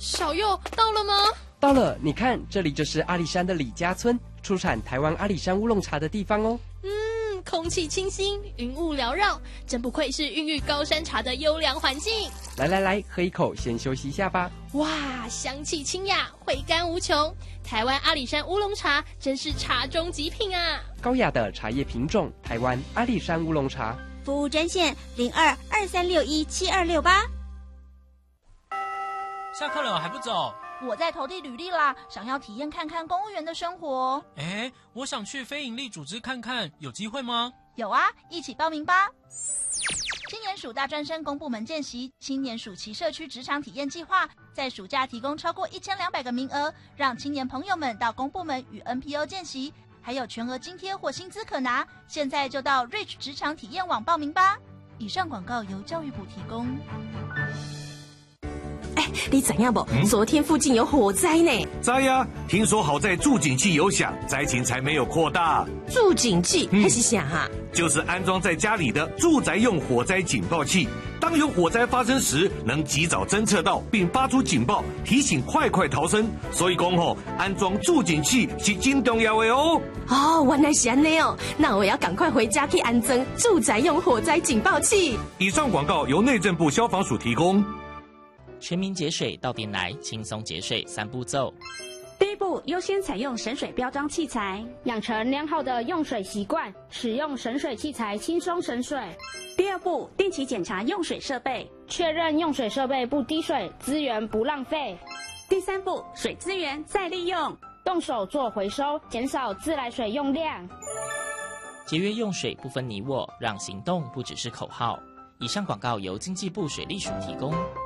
小佑到了吗？ 到了，你看，这里就是阿里山的李家村，出产台湾阿里山乌龙茶的地方哦。 空气清新，云雾缭绕，真不愧是孕育高山茶的优良环境。 来，喝一口，先休息一下吧。 哇，香气清雅，回甘无穷。台湾阿里山乌龙茶真是茶中极品啊！ 高雅的茶叶品种，台湾阿里山乌龙茶。 服务专线0223617268。 下课了还不走？ 我在投递履历啦，想要体验看看公务员的生活。 我想去非营利组织看看，有机会吗？ 有啊，一起报名吧。青年署大专生公部门见习，青年暑期社区职场体验计划，在暑假提供超过1200个名额，让青年朋友们到公部门与 NPO 见习，还有全额津贴或薪资可拿。现在就到 Reach 职场体验网报名吧。以上广告由教育部提供。 你知影不？昨天附近有火灾呢。 知呀，听说好在助警器有响，灾情才没有扩大。 助警器还是啥哈？ 就是安装在家里的住宅用火灾警报器，当有火灾发生时，能及早侦测到并发出警报，提醒快逃生。所以讲安装助警器是真重要的哦。 原来是这样哦，那我要赶快回家去安装住宅用火灾警报器。 以上广告由内政部消防署提供。 全民节水到点来，轻松节水3步骤。 第一步，优先采用省水标章器材，养成良好的用水习惯，使用省水器材轻松省水。 第二步，定期检查用水设备， 确认用水设备不滴水，资源不浪费。 第三步，水资源再利用， 动手做回收，减少自来水用量。 节约用水不分你我，让行动不只是口号。以上广告由经济部水利署提供。